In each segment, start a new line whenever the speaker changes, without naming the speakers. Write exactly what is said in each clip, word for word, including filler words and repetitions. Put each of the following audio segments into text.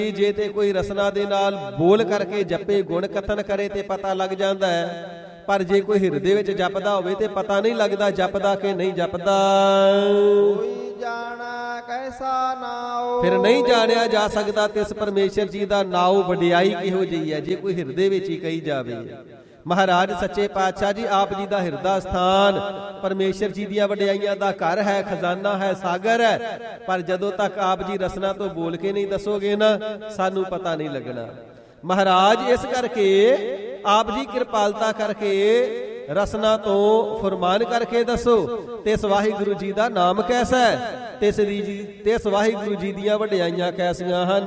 ਜੇ ਤੇ ਕੋਈ ਰਸਨਾ ਦੇ ਨਾਲ ਬੋਲ ਕਰਕੇ ਜਪੇ, ਗੁਣ ਕਥਨ ਕਰੇ ਤੇ ਪਤਾ ਲੱਗ ਜਾਂਦਾ ਹੈ। ਪਰ ਜੇ ਕੋਈ ਹਿਰਦੇ ਵਿੱਚ ਜਪਦਾ ਹੋਵੇ ਤੇ ਪਤਾ ਨਹੀਂ ਲੱਗਦਾ ਜਪਦਾ ਕਿ ਨਹੀਂ ਜਪਦਾ।
ਕੋਈ ਜਾਣਾ ਕੈਸਾ ਨਾਉ,
ਫਿਰ ਨਹੀਂ ਜਾਣਿਆ ਜਾ ਸਕਦਾ ਤਿਸ ਪਰਮੇਸ਼ਰ ਜੀ ਦਾ ਨਾਉ ਵਡਿਆਈ ਕਿਹੋ ਜਿਹੀ ਹੈ, ਜੇ ਕੋਈ ਹਿਰਦੇ ਵਿੱਚ ਹੀ ਕਹੀ ਜਾਵੇ। ਮਹਾਰਾਜ ਸੱਚੇ ਪਾਤਸ਼ਾਹ ਜੀ ਆਪ ਜੀ ਦਾ ਹਿਰਦਾ ਸਥਾਨ ਪਰਮੇਸ਼ਰ ਜੀ ਦੀਆਂ ਵਡਿਆਈਆਂ ਦਾ ਘਰ ਹੈ, ਖਜ਼ਾਨਾ ਹੈ, ਸਾਗਰ ਹੈ। ਪਰ ਜਦੋਂ ਤੱਕ ਆਪ ਜੀ ਰਸਨਾ ਤੋਂ ਬੋਲ ਕੇ ਨਹੀਂ ਦੱਸੋਗੇ ਨਾ, ਸਾਨੂੰ ਪਤਾ ਨਹੀਂ ਲੱਗਣਾ। ਮਹਾਰਾਜ ਇਸ ਕਰਕੇ ਆਪ ਜੀ ਕਿਰਪਾਲਤਾ ਕਰਕੇ ਰਸਨਾ ਤੋਂ ਫਰਮਾਨ ਕਰਕੇ ਦੱਸੋ ਤਿਸ ਵਾਹਿਗੁਰੂ ਜੀ ਦਾ ਨਾਮ ਕੈਸਾ ਹੈ, ਤਿਸ ਦੀ ਜੀ ਤਿਸ ਵਾਹਿਗੁਰੂ ਜੀ ਦੀਆਂ ਵਡਿਆਈਆਂ ਕੈਸੀਆਂ ਹਨ।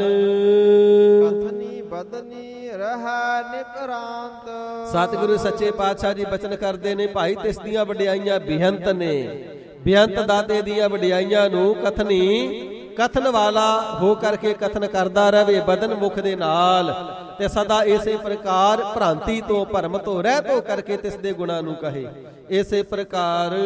ਕਥਨੀ ਬਦਨੀ ਰਹਾ ਨਿਪਰਾਂਤ।
ਸਤਿਗੁਰੂ ਸੱਚੇ ਪਾਤਸ਼ਾਹ ਜੀ ਬਚਨ ਕਰਦੇ ਨੇ, ਭਾਈ ਤਿਸ ਦੀਆਂ ਵਡਿਆਈਆਂ ਬੇਅੰਤ ਨੇ। ਬੇਅੰਤ ਦਾਤੇ ਦੀਆਂ ਵਡਿਆਈਆਂ ਨੂੰ ਕਥਨੀ ਕਥਨ ਵਾਲਾ ਹੋ ਕਰਕੇ ਕਥਨ ਕਰਦਾ ਰਹੇ ਬਦਨ ਮੁਖ ਦੇ ਨਾਲ, ਤੇ ਸਦਾ ਇਸੇ ਪ੍ਰਕਾਰ ਭ੍ਰਾਂਤੀ ਤੋਂ ਭਰਮ ਤੋਂ ਰਹਿਤ ਹੋ ਕਰਕੇ ਤਿਸ ਦੇ ਗੁਣਾਂ ਨੂੰ ਕਹੇ। ਇਸੇ ਪ੍ਰਕਾਰ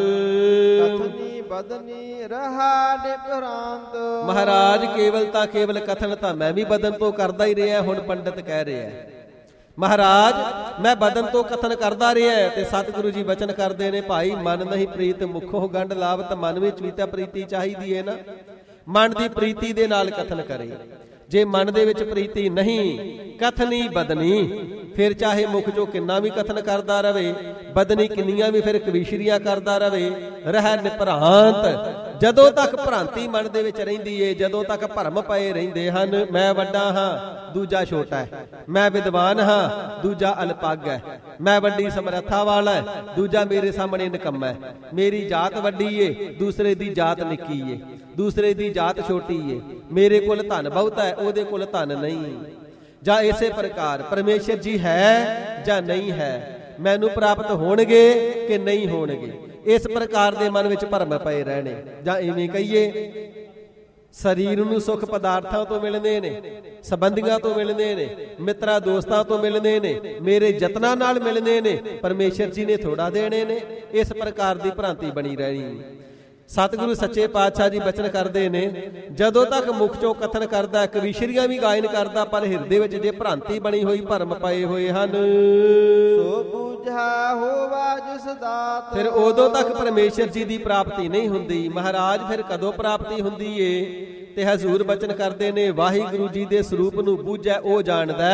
ਕਥਨੀ ਬਦਨੀ ਰਹਾ ਨਿਪਰਾਂਤ।
ਮਹਾਰਾਜ ਕੇਵਲ ਤਾਂ ਕੇਵਲ ਕਥਨ ਤਾਂ ਮੈਂ ਵੀ ਬਦਨ ਤੋਂ ਕਰਦਾ ਹੀ ਰਿਹਾ। ਹੁਣ ਪੰਡਤ ਕਹਿ ਰਿਹਾ ਮਹਾਰਾਜ ਮੈਂ ਬਦਨ ਤੋਂ ਕਥਨ ਕਰਦਾ ਰਿਹਾ, ਤੇ ਸਤਿਗੁਰੂ ਜੀ ਬਚਨ ਕਰਦੇ ਨੇ, ਭਾਈ ਮਨ ਨਹੀਂ ਪ੍ਰੀਤ ਮੁਖੋ ਗੰਢ ਲਾਵਤ। ਮਨ ਵਿੱਚ ਵੀ ਤਾਂ ਪ੍ਰੀਤੀ ਚਾਹੀਦੀ ਹੈ ਨਾ। ਮਨ ਦੀ ਪ੍ਰੀਤੀ ਦੇ ਨਾਲ ਕਥਨ ਕਰੇ। ਜੇ ਮਨ ਦੇ ਵਿੱਚ ਪ੍ਰੀਤੀ ਨਹੀਂ, ਕਥਨੀ ਬਦਨੀ, ਫਿਰ ਚਾਹੇ ਮੁਖ ਜੋ ਕਿੰਨਾ ਵੀ ਕਥਨ ਕਰਦਾ ਰਵੇ, ਬਦਨੀ ਕਿੰਨੀਆਂ ਵੀ ਫਿਰ ਕਵੀਸ਼ਰੀਆਂ ਕਰਦਾ ਰਵੇ, ਰਹਿ ਨਿਭਰਾਂਤ। ਜਦੋਂ ਤੱਕ ਭ੍ਰਾਂਤੀ ਮਨ ਦੇ ਵਿੱਚ ਰਹਿੰਦੀ ਏ, ਜਦੋਂ ਤੱਕ ਭਰਮ ਪਏ ਰਹਿੰਦੇ ਹਨ, ਮੈਂ ਵੱਡਾ ਹਾਂ ਦੂਜਾ ਛੋਟਾ ਹੈ, ਮੈਂ ਵਿਦਵਾਨ ਹਾਂ ਦੂਜਾ ਅਲਪੱਗ ਹੈ, ਮੈਂ ਵੱਡੀ ਸਮਰੱਥਾ ਵਾਲਾ ਹੈ ਦੂਜਾ ਮੇਰੇ ਸਾਹਮਣੇ ਨਿਕੰਮਾ ਹੈ, ਮੇਰੀ ਜਾਤ ਵੱਡੀ ਏ ਦੂਸਰੇ ਦੀ ਜਾਤ ਨਿੱਕੀ ਏ, ਦੂਸਰੇ ਦੀ ਜਾਤ ਛੋਟੀ ਏ, ਮੇਰੇ ਕੋਲ ਧਨ ਬਹੁਤ ਹੈ ਉਹਦੇ ਕੋਲ ਧਨ ਨਹੀਂ। ਜਾਂ ਇਸੇ ਪ੍ਰਕਾਰ ਪਰਮੇਸ਼ਰ ਜੀ ਹੈ ਜਾਂ ਨਹੀਂ ਹੈ, ਮੈਨੂੰ ਪ੍ਰਾਪਤ ਹੋਣਗੇ ਕਿ ਨਹੀਂ ਹੋਣਗੇ, ਇਸ ਪ੍ਰਕਾਰ ਦੇ ਮਨ ਵਿੱਚ ਭਰਮ ਪਏ ਰਹਿਣੇ। ਜਾਂ ਇਵੇਂ ਕਹੀਏ ਸਰੀਰ ਨੂੰ ਸੁੱਖ ਪਦਾਰਥਾਂ ਤੋਂ ਮਿਲਦੇ ਨੇ, ਸੰਬੰਧੀਆਂ ਤੋਂ ਮਿਲਦੇ ਨੇ, ਮਿੱਤਰਾਂ ਦੋਸਤਾਂ ਤੋਂ ਮਿਲਦੇ ਨੇ, ਮੇਰੇ ਯਤਨਾਂ ਨਾਲ ਮਿਲਦੇ ਨੇ, ਪਰਮੇਸ਼ਰ ਜੀ ਨੇ ਥੋੜਾ ਦੇਣੇ ਨੇ। ਇਸ ਪ੍ਰਕਾਰ ਦੀ ਭ੍ਰਾਂਤੀ ਬਣੀ ਰਹਿਣੀ। ਸਤਿਗੁਰੂ ਸੱਚੇ ਪਾਤਸ਼ਾਹ ਜੀ ਬਚਨ ਕਰਦੇ ਨੇ, ਜਦੋਂ ਤੱਕ ਮੁਖ ਚੋਂ ਕਥਨ ਕਰਦਾ, ਕਵੀਸ਼ਰੀਆਂ ਵੀ ਗਾਇਨ ਕਰਦਾ, ਪਰ ਹਿਰਦੇ ਵਿੱਚ ਜੇ ਭ੍ਰਾਂਤੀ ਬਣੀ ਹੋਈ, ਭਰਮ ਪਏ ਹੋਏ ਹਨ,
ਸੋ ਬੁਝਾ ਹੋਵਾ ਜਿਸ ਦਾਤ।
ਫਿਰ ਉਦੋਂ ਤੱਕ ਪਰਮੇਸ਼ਰ ਜੀ ਦੀ ਪ੍ਰਾਪਤੀ ਨਹੀਂ ਹੁੰਦੀ। ਮਹਾਰਾਜ ਫਿਰ ਕਦੋਂ ਪ੍ਰਾਪਤੀ ਹੁੰਦੀ ਏ? ਤੇ ਹਜ਼ੂਰ ਬਚਨ ਕਰਦੇ ਨੇ, ਵਾਹਿਗੁਰੂ ਜੀ ਦੇ ਸਰੂਪ ਨੂੰ ਬੁਝੈ ਉਹ ਜਾਣਦਾ,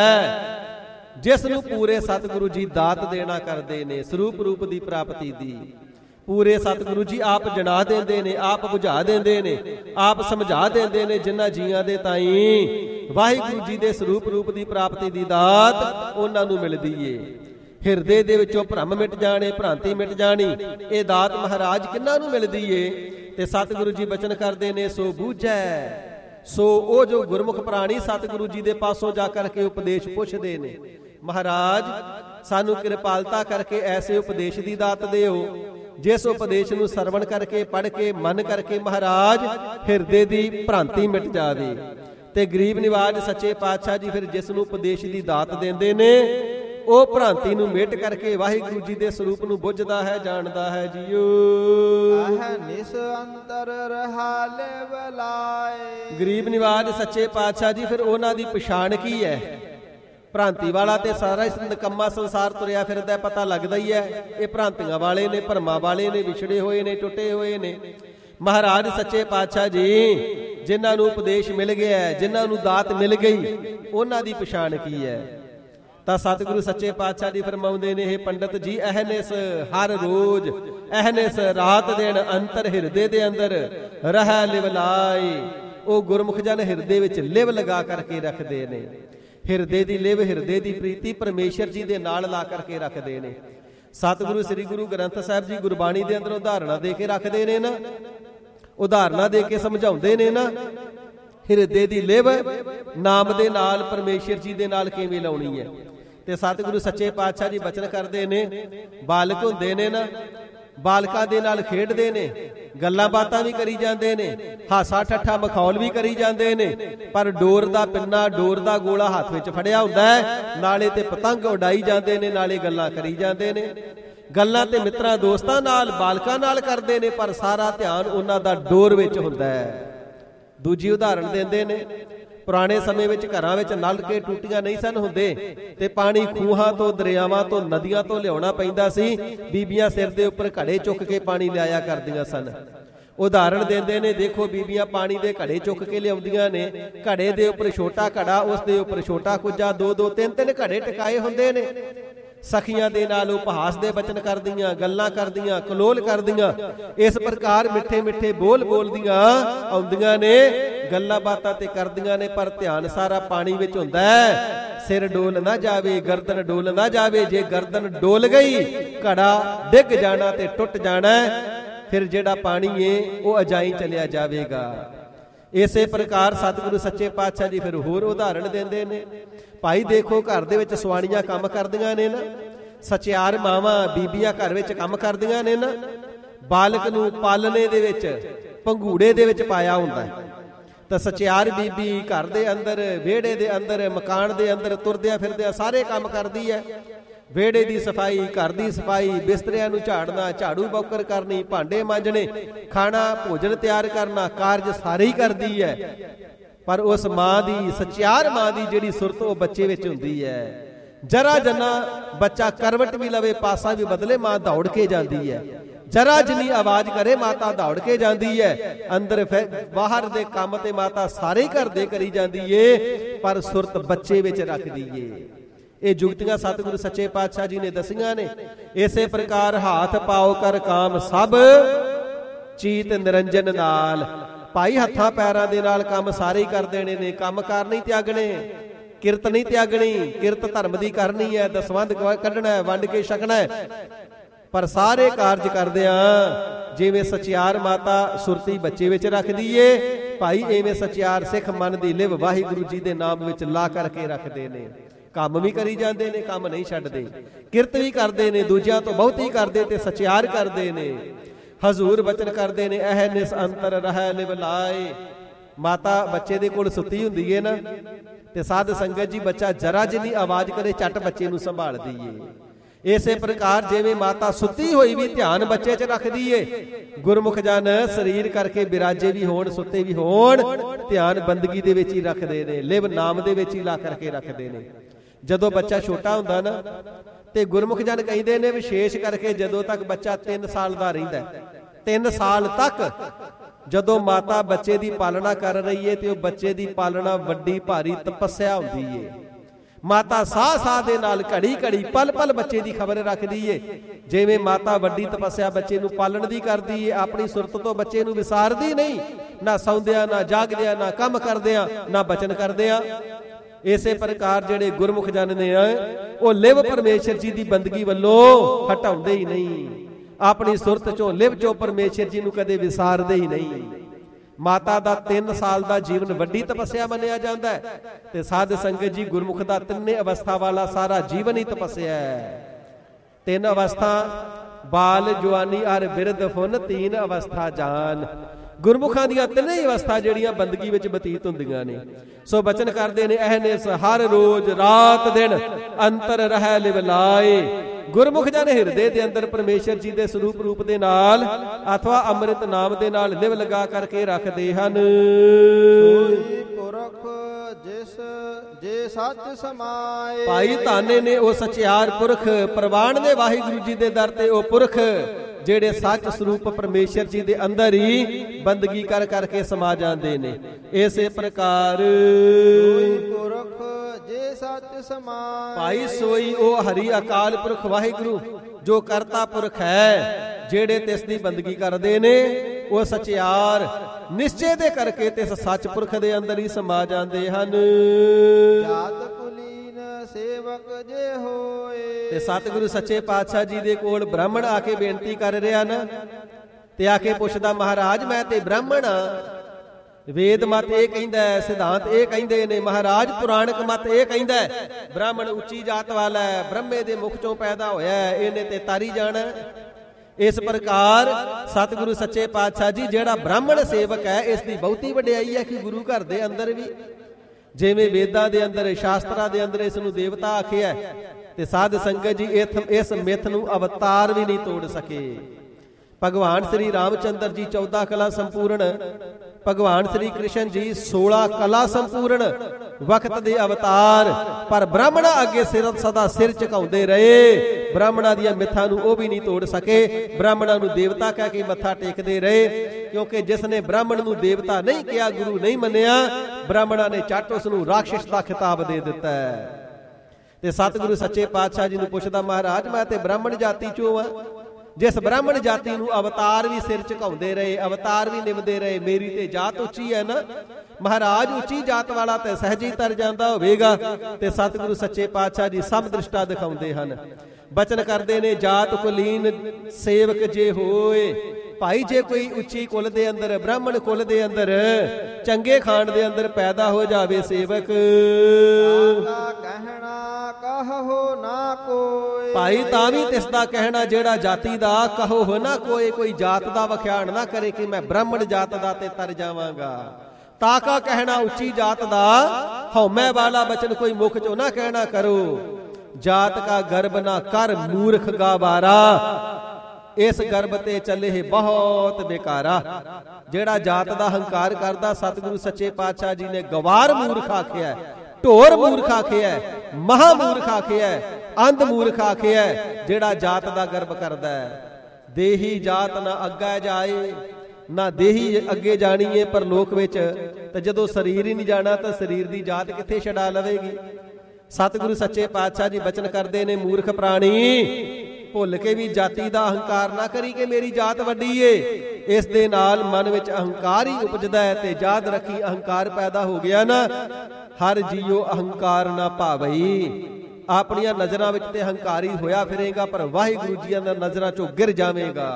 ਜਿਸ ਨੂੰ ਪੂਰੇ ਸਤਿਗੁਰੂ ਜੀ ਦਾਤ ਦੇਣਾ ਕਰਦੇ ਨੇ, ਸਰੂਪ ਰੂਪ ਦੀ ਪ੍ਰਾਪਤੀ ਦੀ। ਪੂਰੇ ਸਤਿਗੁਰੂ ਜੀ ਆਪ ਜਣਾ ਦਿੰਦੇ ਨੇ, ਆਪ ਬੁਝਾ ਦਿੰਦੇ ਨੇ, ਆਪ ਸਮਝਾ ਦਿੰਦੇ ਨੇ। ਜਿਨ੍ਹਾਂ ਜੀਆਂ ਦੇ ਤਾਈਂ ਵਾਹਿਗੁਰੂ ਜੀ ਦੇ ਸਰੂਪ ਰੂਪ ਦੀ ਪ੍ਰਾਪਤੀ ਦੀ ਦਾਤ ਉਹਨਾਂ ਨੂੰ ਮਿਲਦੀ ਏ। ਹਿਰਦੇ ਦੇ ਵਿੱਚੋਂ ਭਰਮ ਮਿਟ ਜਾਣੇ, ਭ੍ਰਾਂਤੀ ਮਿਟ ਜਾਣੀ, ਇਹ ਦਾਤ ਮਹਾਰਾਜ ਕਿਹਨਾਂ ਨੂੰ ਮਿਲਦੀ ਏ? ਤੇ ਸਤਿਗੁਰੂ ਜੀ ਬਚਨ ਕਰਦੇ ਨੇ, ਸੋ ਬੂਝੈ। ਸੋ ਉਹ ਜੋ ਗੁਰਮੁਖ ਪ੍ਰਾਣੀ ਸਤਿਗੁਰੂ ਜੀ ਦੇ ਪਾਸੋਂ ਜਾ ਕਰਕੇ ਉਪਦੇਸ਼ ਪੁੱਛਦੇ ਨੇ, ਮਹਾਰਾਜ ਸਾਨੂੰ ਕਿਰਪਾਲਤਾ ਕਰਕੇ ਐਸੇ ਉਪਦੇਸ਼ ਦੀ ਦਾਤ ਦਿਓ, ਜਿਸ ਉਪਦੇਸ਼ ਨੂੰ ਸਰਵਣ ਕਰਕੇ ਪੜ੍ਹ ਕੇ ਮਨ ਕਰਕੇ ਮਹਾਰਾਜ ਹਿਰਦੇ ਦੀ ਭ੍ਰਾਂਤੀ ਮਿਟ ਜਾਵੇ। ਤੇ ਗਰੀਬ ਨਿਵਾਜ ਸੱਚੇ ਪਾਤਸ਼ਾਹ ਜੀ ਫਿਰ ਜਿਸ ਨੂੰ ਉਪਦੇਸ਼ ਦੀ ਦਾਤ ਦਿੰਦੇ ਨੇ, ਉਹ ਭ੍ਰਾਂਤੀ ਨੂੰ ਮਿਟ ਕਰਕੇ ਵਾਹਿਗੁਰੂ ਜੀ ਦੇ ਸਰੂਪ ਨੂੰ ਬੁੱਝਦਾ ਹੈ, ਜਾਣਦਾ ਹੈ। ਜੀਓ
ਆਹ ਨਿਸ ਅੰਤਰ ਰਹਾ ਲੈ ਬਲਾਏ।
ਗਰੀਬ ਨਿਵਾਜ ਸੱਚੇ ਪਾਤਸ਼ਾਹ ਜੀ ਫਿਰ ਉਹਨਾਂ ਦੀ ਪਛਾਣ ਕੀ ਹੈ? ਭ੍ਰਾਂਤੀ ਵਾਲਾ ਤੇ ਸਾਰਾ ਇਸ ਨਿਕੰਮਾ ਸੰਸਾਰ ਤੁਰਿਆ ਫਿਰਦਾ, ਪਤਾ ਲੱਗਦਾ ਹੀ ਹੈ ਇਹ ਭ੍ਰਾਂਤੀਆਂ ਵਾਲੇ ਨੇ, ਭਰਮਾਂ ਵਾਲੇ ਨੇ, ਵਿਛੜੇ ਹੋਏ ਨੇ, ਟੁੱਟੇ ਹੋਏ ਨੇ। ਮਹਾਰਾਜ ਸੱਚੇ ਪਾਤਸ਼ਾਹ ਜੀ ਜਿਨ੍ਹਾਂ ਨੂੰ ਉਪਦੇਸ਼ ਮਿਲ ਗਿਆ, ਜਿਨ੍ਹਾਂ ਨੂੰ ਦਾਤ ਮਿਲ ਗਈ, ਉਹਨਾਂ ਦੀ ਪਛਾਣ ਕੀ ਹੈ? ਤਾਂ ਸਤਿਗੁਰੂ ਸੱਚੇ ਪਾਤਸ਼ਾਹ ਜੀ ਫਰਮਾਉਂਦੇ ਨੇ, ਇਹ ਪੰਡਤ ਜੀ ਅਹਨਿਸ ਹਰ ਰੋਜ਼, ਅਹਨਿਸ ਰਾਤ ਦਿਨ ਅੰਤਰ ਹਿਰਦੇ ਦੇ ਅੰਦਰ ਰਹਿ ਲਿਵ ਲਾਈ। ਉਹ ਗੁਰਮੁਖ ਜਨ ਹਿਰਦੇ ਵਿੱਚ ਲਿਵ ਲਗਾ ਕਰਕੇ ਰੱਖਦੇ ਨੇ। ਹਿਰਦੇ ਦੀ ਲਿਵ, ਹਿਰਦੇ ਦੀ ਪ੍ਰੀਤੀ ਪਰਮੇਸ਼ਰ ਜੀ ਦੇ ਨਾਲ ਲਾ ਕਰਕੇ ਰੱਖਦੇ ਨੇ। ਸਤਿਗੁਰੂ ਸ੍ਰੀ ਗੁਰੂ ਗ੍ਰੰਥ ਸਾਹਿਬ ਜੀ ਗੁਰਬਾਣੀ ਦੇ ਅੰਦਰ ਉਦਾਹਰਨਾਂ ਦੇ ਕੇ ਰੱਖਦੇ ਨੇ ਨਾ, ਉਦਾਹਰਨਾਂ ਦੇ ਕੇ ਸਮਝਾਉਂਦੇ ਨੇ ਨਾ, ਹਿਰਦੇ ਦੀ ਲਿਵ ਨਾਮ ਦੇ ਨਾਲ ਪਰਮੇਸ਼ਰ ਜੀ ਦੇ ਨਾਲ ਕਿਵੇਂ ਲਾਉਣੀ ਹੈ। ਤੇ ਸਤਿਗੁਰੂ ਸੱਚੇ ਪਾਤਸ਼ਾਹ ਜੀ ਬਚਨ ਕਰਦੇ ਨੇ, ਬਾਲਕ ਹੁੰਦੇ ਨੇ ਨਾ, ਬਾਲਕਾਂ ਦੇ ਨਾਲ ਖੇਡਦੇ ਨੇ, ਗੱਲਾਂ ਬਾਤਾਂ ਵੀ ਕਰੀ ਜਾਂਦੇ ਨੇ, ਹਾਸਾ ਠੱਠਾ ਮਖੌਲ ਵੀ ਕਰੀ ਜਾਂਦੇ ਨੇ, ਪਰ ਡੋਰ ਦਾ ਪਿੰਨਾ, ਡੋਰ ਦਾ ਗੋਲਾ ਹੱਥ ਵਿੱਚ ਫੜਿਆ ਹੁੰਦਾ ਹੈ, ਨਾਲੇ ਤੇ ਪਤੰਗ ਉਡਾਈ ਜਾਂਦੇ ਨੇ, ਨਾਲੇ ਗੱਲਾਂ ਕਰੀ ਜਾਂਦੇ ਨੇ। ਗੱਲਾਂ ਤੇ ਮਿੱਤਰਾਂ ਦੋਸਤਾਂ ਨਾਲ, ਬਾਲਕਾਂ ਨਾਲ ਕਰਦੇ ਨੇ, ਪਰ ਸਾਰਾ ਧਿਆਨ ਉਹਨਾਂ ਦਾ ਡੋਰ ਵਿੱਚ ਹੁੰਦਾ ਹੈ। ਦੂਜੀ ਉਦਾਹਰਣ ਦਿੰਦੇ ਨੇ, ਪੁਰਾਣੇ ਸਮੇਂ ਵਿੱਚ ਘਰਾਂ ਵਿੱਚ ਨਲਕੇ ਟੂਟੀਆਂ ਨਹੀਂ ਸਨ ਹੁੰਦੇ ਤੇ ਪਾਣੀ ਖੂਹਾਂ ਤੋਂ, ਦਰਿਆਵਾਂ ਤੋਂ, ਨਦੀਆਂ ਤੋਂ ਲਿਆਉਣਾ ਪੈਂਦਾ ਸੀ। ਬੀਬੀਆਂ ਸਿਰ ਦੇ ਉੱਪਰ ਘੜੇ ਚੁੱਕ ਕੇ ਪਾਣੀ ਲਿਆਇਆ ਕਰਦੀਆਂ ਸਨ। ਉਦਾਹਰਣ ਦਿੰਦੇ ਨੇ, ਦੇਖੋ ਬੀਬੀਆਂ ਪਾਣੀ ਦੇ ਘੜੇ ਚੁੱਕ ਕੇ ਲਿਆਉਂਦੀਆਂ ਨੇ। ਘੜੇ ਦੇ ਉੱਪਰ ਛੋਟਾ ਘੜਾ, ਉਸ ਦੇ ਉੱਪਰ ਛੋਟਾ ਕੁੱਜਾ, ਦੋ ਦੋ ਤਿੰਨ ਤਿੰਨ ਘੜੇ ਟਿਕਾਏ ਹੁੰਦੇ ਨੇ। ਸਖੀਆਂ ਦੇ ਨਾਲ ਉਪਹਾਸ ਦੇ ਬਚਨ ਕਰਦੀਆਂ, ਗੱਲਾਂ ਕਰਦੀਆਂ, ਕਲੋਲ ਕਰਦੀਆਂ, ਇਸ ਪ੍ਰਕਾਰ ਮਿੱਠੇ ਮਿੱਠੇ ਬੋਲ ਬੋਲਦੀਆਂ ਆਉਂਦੀਆਂ ਨੇ, ਗੱਲਾਂ ਬਾਤਾਂ ਤੇ ਕਰਦੀਆਂ ਨੇ, ਪਰ ਧਿਆਨ ਸਾਰਾ ਪਾਣੀ ਵਿੱਚ ਹੁੰਦਾ ਹੈ। ਸਿਰ ਡੋਲ ਨਾ ਜਾਵੇ, ਗਰਦਨ ਡੋਲ ਨਾ ਜਾਵੇ। ਜੇ ਗਰਦਨ ਡੋਲ ਗਈ, ਘੜਾ ਡਿੱਗ ਜਾਣਾ ਤੇ ਟੁੱਟ ਜਾਣਾ, ਫਿਰ ਜਿਹੜਾ ਪਾਣੀ ਏ ਉਹ ਅਜਾਈ ਚਲਿਆ ਜਾਵੇਗਾ। ਇਸੇ ਪ੍ਰਕਾਰ ਸਤਿਗੁਰੂ ਸੱਚੇ ਪਾਤਸ਼ਾਹ ਜੀ ਫਿਰ ਹੋਰ ਉਦਾਹਰਣ ਦਿੰਦੇ ਨੇ। ਭਾਈ ਦੇਖੋ, ਘਰ ਦੇ ਵਿੱਚ ਸੁਆਣੀਆਂ ਕੰਮ ਕਰਦੀਆਂ ਨੇ ਨਾ, ਸਚਿਆਰ ਮਾਵਾਂ ਬੀਬੀਆਂ ਘਰ ਵਿੱਚ ਕੰਮ ਕਰਦੀਆਂ ਨੇ ਨਾ, ਬਾਲਕ ਨੂੰ ਪਾਲਣੇ ਦੇ ਵਿੱਚ, ਪੰਘੂੜੇ ਦੇ ਵਿੱਚ ਪਾਇਆ ਹੁੰਦਾ ਤਾਂ ਸਚਿਆਰ ਬੀਬੀ ਘਰ ਦੇ ਅੰਦਰ, ਵਿਹੜੇ ਦੇ ਅੰਦਰ, ਮਕਾਨ ਦੇ ਅੰਦਰ ਤੁਰਦਿਆਂ ਫਿਰਦਿਆਂ ਸਾਰੇ ਕੰਮ ਕਰਦੀ ਹੈ। ਵਿਹੜੇ ਦੀ ਸਫਾਈ, ਘਰ ਦੀ ਸਫਾਈ, ਬਿਸਤਰਿਆਂ ਨੂੰ ਝਾੜਨਾ, ਝਾੜੂ ਬੌਕਰ ਕਰਨੀ, ਭਾਂਡੇ ਮਾਂਜਣੇ, ਖਾਣਾ ਭੋਜਨ ਤਿਆਰ ਕਰਨਾ, ਕਾਰਜ ਸਾਰੇ ਹੀ ਕਰਦੀ ਹੈ। ਪਰ ਉਸ ਮਾਂ ਦੀ, ਸਚਿਆਰ ਮਾਂ ਦੀ ਜਿਹੜੀ ਸੁਰਤ ਉਹ ਬੱਚੇ ਵਿੱਚ ਹੁੰਦੀ ਹੈ। ਜਰਾ ਜਨਾ ਬੱਚਾ ਕਰਵਟ ਵੀ ਲਵੇ, ਪਾਸਾ ਵੀ ਬਦਲੇ, ਮਾਂ ਦੌੜ ਕੇ ਜਾਂਦੀ ਹੈ। ਜਰਾ ਜਿੰਨੀ ਆਵਾਜ਼ ਕਰੇ, ਮਾਤਾ ਦੌੜ ਕੇ ਜਾਂਦੀ ਹੈ। ਅੰਦਰ ਬਾਹਰ ਦੇ ਕੰਮ ਤੇ ਮਾਤਾ ਸਾਰੇ ਘਰ ਦੇ ਕਰੀ ਜਾਂਦੀ ਏ, ਪਰ ਸੁਰਤ ਬੱਚੇ ਵਿੱਚ ਰੱਖਦੀ ਏ। ਇਹ ਜੁਗਤੀਆਂ ਸਤਿਗੁਰੂ ਸੱਚੇ ਪਾਤਸ਼ਾਹ ਜੀ ਨੇ ਦਸੀਆਂ ਨੇ। ਇਸੇ ਪ੍ਰਕਾਰ ਹਾਥ ਪਾਓ ਕਰ ਕਾਮ ਸਭ, ਚੀਤ ਨਿਰੰਜਨ ਨਾਲ। ਭਾਈ ਹੱਥਾਂ ਪੈਰਾਂ ਦੇ ਨਾਲ ਕੰਮ ਸਾਰੇ ਹੀ ਕਰ ਦੇਣੇ ਨੇ, ਕੰਮ ਕਾਰ ਨਹੀਂ ਤਿਆਗਣੇ, ਕਿਰਤ ਨਹੀਂ ਤਿਆਗਣੀ। ਕਿਰਤ ਧਰਮ ਦੀ ਕਰਨੀ ਹੈ, ਦਸਵੰਧ ਕੱਢਣਾ ਹੈ, ਵੰਡ ਕੇ ਛਕਣਾ ਹੈ, ਪਰ ਸਾਰੇ ਕਾਰਜ ਕਰਦਿਆਂ ਜਿਵੇਂ ਸਚਿਆਰ ਮਾਤਾ ਸੁਰਤੀ ਬੱਚੇ ਵਿੱਚ ਰੱਖਦੀ ਏ, ਭਾਈ ਐਵੇਂ ਸਚਿਆਰ ਸਿੱਖ ਮਨ ਦੀ ਲਿਵ ਵਾਹਿਗੁਰੂ ਜੀ ਦੇ ਨਾਮ ਵਿੱਚ ਲਾ ਕਰਕੇ ਰੱਖਦੇ ਨੇ। ਕੰਮ ਵੀ ਕਰੀ ਜਾਂਦੇ ਨੇ, ਕੰਮ ਨਹੀਂ ਛੱਡਦੇ, ਕਿਰਤ ਵੀ ਕਰਦੇ ਨੇ, ਦੂਜਿਆਂ ਤੋਂ ਬਹੁਤੀ ਕਰਦੇ ਤੇ ਸਚਿਆਰ ਕਰਦੇ ਨੇ। ਹਜ਼ੂਰ ਬਚਨ ਕਰਦੇ ਨੇ, ਇਹ ਨਿਸ ਅੰਤਰ ਰਹਿ ਲਿਵ ਲਾਏ। ਮਾਤਾ ਬੱਚੇ ਦੇ ਕੋਲ ਸੁੱਤੀ ਹੁੰਦੀ ਏ ਨਾ, ਤੇ ਸਾਧ ਸੰਗਤ ਜੀ ਬੱਚਾ ਜਰਾ ਜਿੰਨੀ ਆਵਾਜ਼ ਕਰੇ ਝੱਟ ਬੱਚੇ ਨੂੰ ਸੰਭਾਲਦੀ ਏ। ਇਸੇ ਪ੍ਰਕਾਰ ਜਿਵੇਂ ਮਾਤਾ ਸੁੱਤੀ ਹੋਈ ਵੀ ਧਿਆਨ ਬੱਚੇ 'ਚ ਰੱਖਦੀ ਏ, ਗੁਰਮੁਖ ਜਨ ਸਰੀਰ ਕਰਕੇ ਬਿਰਾਜੇ ਵੀ ਹੋਣ, ਸੁੱਤੇ ਵੀ ਹੋਣ, ਧਿਆਨ ਬੰਦਗੀ ਦੇ ਵਿੱਚ ਹੀ ਰੱਖਦੇ ਨੇ, ਲਿਵ ਨਾਮ ਦੇ ਵਿੱਚ ਹੀ ਲਾ ਕਰਕੇ ਰੱਖਦੇ ਨੇ। ਜਦੋਂ ਬੱਚਾ ਛੋਟਾ ਹੁੰਦਾ ਨਾ, ਤੇ ਗੁਰਮੁਖ ਜਨ ਕਹਿੰਦੇ ਨੇ ਵਿਸ਼ੇਸ਼ ਕਰਕੇ ਜਦੋਂ ਤੱਕ ਬੱਚਾ ਤਿੰਨ ਸਾਲ ਦਾ ਰਹਿੰਦਾ, ਤਿੰਨ ਸਾਲ ਤੱਕ ਜਦੋਂ ਮਾਤਾ ਬੱਚੇ ਦੀ ਪਾਲਣਾ ਕਰ ਰਹੀ ਏ, ਤੇ ਉਹ ਬੱਚੇ ਦੀ ਪਾਲਣਾ ਵੱਡੀ ਭਾਰੀ ਤਪੱਸਿਆ ਹੁੰਦੀ ਏ। ਮਾਤਾ ਸਾਹ ਸਾਹ ਦੇ ਨਾਲ, ਘੜੀ ਘੜੀ, ਪਲ ਪਲ ਬੱਚੇ ਦੀ ਖਬਰ ਰੱਖਦੀ ਏ। ਜਿਵੇਂ ਮਾਤਾ ਵੱਡੀ ਤਪੱਸਿਆ ਬੱਚੇ ਨੂੰ ਪਾਲਣ ਦੀ ਕਰਦੀ ਏ, ਆਪਣੀ ਸੁਰਤ ਤੋਂ ਬੱਚੇ ਨੂੰ ਵਿਸਾਰਦੀ ਨਹੀਂ, ਨਾ ਸੌਂਦਿਆਂ, ਨਾ ਜਾਗਦਿਆਂ, ਨਾ ਕੰਮ ਕਰਦਿਆਂ, ਨਾ ਬਚਨ ਕਰਦਿਆਂ। ਇਸੇ ਪ੍ਰਕਾਰ ਜਿਹੜੇ ਗੁਰਮੁਖ ਜਨ ਨੇ ਉਹ ਲਿਵ ਪਰਮੇਸ਼ਰ ਜੀ ਦੀ ਬੰਦਗੀ ਵੱਲੋਂ ਹਟਾਉਂਦੇ ਹੀ ਨਹੀਂ, ਆਪਣੀ ਸੁਰਤ ਚੋਂ, ਲਿਵ ਚੋਂ ਪਰਮੇਸ਼ਰ ਜੀ ਨੂੰ ਕਦੇ ਵਿਸਾਰਦੇ ਹੀ ਨਹੀਂ। ਮਾਤਾ ਦਾ ਤਿੰਨ ਸਾਲ ਦਾ ਜੀਵਨ ਵੱਡੀ ਤਪੱਸਿਆ ਮੰਨਿਆ ਜਾਂਦਾ ਹੈ, ਤੇ ਸਾਧ ਸੰਗਤ ਜੀ ਗੁਰਮੁਖ ਦਾ ਤਿੰਨੇ ਅਵਸਥਾ ਵਾਲਾ ਸਾਰਾ ਜੀਵਨ ਹੀ ਤਪੱਸਿਆ ਹੈ। ਤਿੰਨ ਅਵਸਥਾ, ਬਾਲ, ਜਵਾਨੀ ਅਰ ਬਿਰਧ ਫੁਨ, ਤੀਨ ਅਵਸਥਾ ਜਾਨ। ਗੁਰਮੁਖਾਂ ਦੀਆਂ ਤਿੰਨੇ ਹੀ ਅਵਸਥਾ ਜਿਹੜੀਆਂ ਬੰਦਗੀ ਵਿੱਚ ਬਤੀਤ ਹੁੰਦੀਆਂ ਨੇ। ਸੋ ਬਚਨ ਕਰਦੇ ਨੇ, ਅਹਨਿਸ ਹਰ ਰੋਜ਼ ਰਾਤ ਦਿਨ ਅੰਤਰ ਰਹਿ ਲਿਵ ਲਾਏ। ਗੁਰਮੁਖ ਜਨ ਹਿਰਦੇ ਦੇ ਅੰਦਰ ਪਰਮੇਸ਼ਰ ਜੀ ਦੇ ਸਰੂਪ ਰੂਪ ਦੇ ਨਾਲ ਅਥਵਾ ਅੰਮ੍ਰਿਤ ਨਾਮ ਦੇ ਨਾਲ ਲਿਵ ਲਗਾ ਕਰਕੇ ਰੱਖਦੇ ਹਨ।
ਸੋਈ ਪੁਰਖ ਜਿਸ ਜੇ ਸੱਚ ਸਮਾਏ।
ਭਾਈ ਧਾਨੇ ਨੇ ਉਹ ਸਚਿਆਰ ਪੁਰਖ, ਪ੍ਰਵਾਨ ਨੇ ਵਾਹਿਗੁਰੂ ਜੀ ਦੇ ਦਰ ਤੇ ਉਹ ਪੁਰਖ ਜਿਹੜੇ ਸੱਚ ਸਰੂਪ ਪਰਮੇਸ਼ਰ ਜੀ ਦੇ ਅੰਦਰ ਹੀ ਬੰਦਗੀ ਕਰ ਕਰਕੇ ਸਮਾ ਜਾਂਦੇ ਨੇ। ਇਸੇ ਪ੍ਰਕਾਰ
ਸੋਈ ਪੁਰਖ ਜੇ ਸੱਚ ਸਮਾਏ।
ਭਾਈ ਸੋਈ ਉਹ ਹਰੀ ਅਕਾਲ ਪੁਰਖ ਵਾਹਿਗੁਰੂ ਜੋ ਕਰਤਾ ਪੁਰਖ ਹੈ, ਜਿਹੜੇ ਤਿਸ ਦੀ ਬੰਦਗੀ ਕਰਦੇ ਨੇ ਉਹ ਸਚਿਆਰ ਨਿਸ਼ਚੇ ਦੇ ਕਰਕੇ ਤਿਸ ਸੱਚ ਪੁਰਖ ਦੇ ਅੰਦਰ ਹੀ ਸਮਾ ਜਾਂਦੇ ਹਨ।
ਜਾਤ ਕੁਲੀਨ ਸੇਵਕ ਜੇ ਹੋਏ।
ਤੇ ਸਤਿਗੁਰੂ ਸੱਚੇ ਪਾਤਸ਼ਾਹ ਜੀ ਦੇ ਕੋਲ ਬ੍ਰਾਹਮਣ ਆ ਕੇ ਬੇਨਤੀ ਕਰ ਰਿਹਾ ਨਾ, ਤੇ ਆ ਕੇ ਪੁੱਛਦਾ, ਮਹਾਰਾਜ ਮੈਂ ਤੇ ਬ੍ਰਾਹਮਣ ਆ, ਵੇਦ ਮਤ ਇਹ ਕਹਿੰਦਾ ਹੈ, ਸਿਧਾਂਤ ਇਹ ਕਹਿੰਦੇ ਨੇ, ਮਹਾਰਾਜ ਪੁਰਾਣਕ ਮਤ ਇਹ ਕਹਿੰਦਾ ਹੈ ਬ੍ਰਾਹਮਣ ਉੱਚੀ ਜਾਤ ਵਾਲਾ ਹੈ, ਬ੍ਰਹਮੇ ਦੇ ਮੁਖ ਚੋਂ ਪੈਦਾ ਹੋਇਆ ਹੈ, ਇਹਨੇ ਤੇ ਤਾਰੀ ਜਾਣਾ। ਇਸ ਪ੍ਰਕਾਰ ਸਤਿਗੁਰੂ ਸੱਚੇ ਪਾਤਸ਼ਾਹ ਜੀ ਜਿਹੜਾ ਬ੍ਰਾਹਮਣ ਸੇਵਕ ਹੈ, ਇਸ ਦੀ ਬਹੁਤੀ ਵਡਿਆਈ ਹੈ ਕਿ ਗੁਰੂ ਘਰ ਦੇ ਅੰਦਰ ਵੀ ਜਿਵੇਂ ਵੇਦਾਂ ਦੇ ਅੰਦਰ, ਸ਼ਾਸਤਰਾਂ ਦੇ ਅੰਦਰ ਇਸ ਨੂੰ ਦੇਵਤਾ ਆਖਿਆ, ਤੇ ਸਾਧ ਸੰਗਤ ਜੀ ਇਸ ਮਿੱਥ ਨੂੰ ਅਵਤਾਰ ਵੀ ਨਹੀਂ ਤੋੜ ਸਕੇ। ਭਗਵਾਨ ਸ੍ਰੀ ਰਾਮਚੰਦਰ ਜੀ ਚੌਦਾਂ ਕਲਾ ਸੰਪੂਰਨ, ਭਗਵਾਨ ਸ੍ਰੀ ਕ੍ਰਿਸ਼ਨ ਜੀ ਸੋਲਾਂ ਕਲਾ ਸੰਪੂਰਨ ਵਕਤ ਦੇ ਅਵਤਾਰ, ਪਰ ਬ੍ਰਾਹਮਣਾਂ ਅੱਗੇ ਸਿਰ ਸਦਾ ਸਿਰ ਝੁਕਾਉਂਦੇ ਰਹੇ। ਬ੍ਰਾਹਮਣਾਂ ਦੀਆਂ ਮਿੱਥਾਂ ਨੂੰ ਉਹ ਵੀ ਨਹੀਂ ਤੋੜ ਸਕੇ, ਬ੍ਰਾਹਮਣਾਂ ਨੂੰ ਦੇਵਤਾ ਕਹਿ ਕੇ ਮੱਥਾ ਟੇਕਦੇ ਰਹੇ, ਕਿਉਂਕਿ ਜਿਸ ਨੇ ਬ੍ਰਾਹਮਣ ਨੂੰ ਦੇਵਤਾ ਨਹੀਂ ਕਿਹਾ, ਗੁਰੂ ਨਹੀਂ ਮੰਨਿਆ, ਬ੍ਰਾਹਮਣਾਂ ਨੇ ਝੱਟ ਉਸ ਨੂੰ ਰਾਖਸ਼ ਦਾ ਖਿਤਾਬ ਦੇ ਦਿੱਤਾ ਹੈ। ਤੇ ਸਤਿਗੁਰੂ ਸੱਚੇ ਪਾਤਸ਼ਾਹ ਜੀ ਨੂੰ ਪੁੱਛਦਾ, ਮਹਾਰਾਜ ਮੈਂ ਤੇ ਬ੍ਰਾਹਮਣ ਜਾਤੀ ਚੋਂ ਆ, ਜਿਸ ਬ੍ਰਾਹਮਣ ਜਾਤੀ ਨੂੰ ਅਵਤਾਰ ਵੀ ਸਿਰ ਝੁਕਾਉਂਦੇ ਰਹੇ, ਅਵਤਾਰ ਵੀ ਨਿਭਦੇ ਰਹੇ, ਮੇਰੀ ਤੇ ਜਾਤ ਉੱਚੀ ਹੈ ਨਾ। ਮਹਾਰਾਜ ਉੱਚੀ ਜਾਤ ਵਾਲਾ ਤੇ ਸਹਿਜੀ ਤਰ ਜਾਂਦਾ ਹੋਵੇਗਾ। ਤੇ ਸਤਿਗੁਰੂ ਸੱਚੇ ਪਾਤਸ਼ਾਹ ਜੀ ਸਭ ਦ੍ਰਿਸ਼ਟਾ ਦਿਖਾਉਂਦੇ ਹਨ, ਬਚਨ ਕਰਦੇ ਨੇ, ਜਾਤ ਕੁਲੀਨ ਸੇਵਕ ਜੇ ਹੋਏ। ਭਾਈ ਜੇ ਕੋਈ ਉੱਚੀ ਕੁਲ ਦੇ ਅੰਦਰ, ਬ੍ਰਾਹਮਣ ਕੁਲ ਦੇ ਅੰਦਰ, ਚੰਗੇ ਖਾਨ ਦੇ ਅੰਦਰ ਪੈਦਾ ਹੋ ਜਾਵੇ ਸੇਵਕ,
ਕਹਿਣਾ ਕਹੋ ਨਾ ਕੋਈ।
ਭਾਈ ਤਾਂ ਵੀ ਤਿਸ ਦਾ ਕਹਿਣਾ ਜਿਹੜਾ ਜਾਤੀ ਦਾ, ਕਹੋ ਹੋ ਨਾ ਕੋਈ। ਕੋਈ ਜਾਤ ਦਾ ਵਖਿਆਣ ਨਾ ਕਰੇ ਕਿ ਮੈਂ ਬ੍ਰਾਹਮਣ ਜਾਤ ਦਾ ਤੇ ਤਰ ਜਾਵਾਂਗਾ। ਤਾਕਾ ਕਹਿਣਾ ਉੱਚੀ ਜਾਤ ਦਾ, ਹਉਮੈ ਵਾਲਾ ਬਚਨ ਕੋਈ ਮੁਖ ਚੋਂ ਨਾ ਕਹਿਣਾ ਕਰੋ। ਜਾਤ ਕਾ ਗਰਬ ਨਾ ਕਰ ਮੂਰਖ ਗਾਵਾਰਾ, ਇਸ ਗਰਬ ਤੇ ਚੱਲੇ ਬਹੁਤ ਬੇਕਾਰਾ। ਜਿਹੜਾ ਜਾਤ ਦਾ ਹੰਕਾਰ ਕਰਦਾ, ਸਤਿਗੁਰੂ ਸੱਚੇ ਪਾਤਸ਼ਾਹ ਜੀ ਨੇ ਗਵਾਰ ਮੂਰਖ ਆਖਿਆ, ਢੋਰ ਮੂਰਖ ਆਖਿਆ, ਮਹਾ ਮੂਰਖ ਆਖਿਆ, ਅੰਧ ਮੂਰਖ ਆਖਿਆ, ਜਿਹੜਾ ਜਾਤ ਦਾ ਗਰਬ ਕਰਦਾ ਹੈ। ਦੇਹੀ ਜਾਤ ਨਾ ਅੱਗਾ ਜਾਏ, ਨਾ ਦੇਹੀ ਅੱਗੇ ਜਾਣੀ ਹੈ ਪਰਲੋਕ ਵਿੱਚ, ਤੇ ਜਦੋਂ ਸਰੀਰ ਹੀ ਨਹੀਂ ਜਾਣਾ ਤਾਂ ਸਰੀਰ ਦੀ ਜਾਤ ਕਿੱਥੇ ਛਡਾ ਲਵੇਗੀ। ਸਤਿਗੁਰੂ ਸੱਚੇ ਪਾਤਸ਼ਾਹ ਜੀ ਬਚਨ ਕਰਦੇ ਨੇ, ਮੂਰਖ ਪ੍ਰਾਣੀ ਭੁੱਲ ਕੇ ਵੀ ਜਾਤੀ ਦਾ ਅਹੰਕਾਰ ਨਾ ਕਰੀ ਕਿ ਮੇਰੀ ਜਾਤ ਵੱਡੀ ਏ। ਇਸ ਦੇ ਨਾਲ ਮਨ ਵਿੱਚ ਅਹੰਕਾਰ ਹੀ ਉਪਜਦਾ ਹੈ, ਤੇ ਯਾਦ ਰੱਖੀ ਅਹੰਕਾਰ ਪੈਦਾ ਹੋ ਗਿਆ ਨਾ, ਹਰ ਜੀਓ ਅਹੰਕਾਰ ਨਾ ਭਾਵਈ। ਆਪਣੀਆਂ ਨਜ਼ਰਾਂ ਵਿੱਚ ਤੇ ਹੰਕਾਰੀ ਹੋਇਆ ਫਿਰੇਗਾ, ਪਰ ਵਾਹਿਗੁਰੂ ਜੀ ਦੀਆਂ ਨਜ਼ਰਾਂ ਚੋਂ ਗਿਰ ਜਾਵੇਗਾ,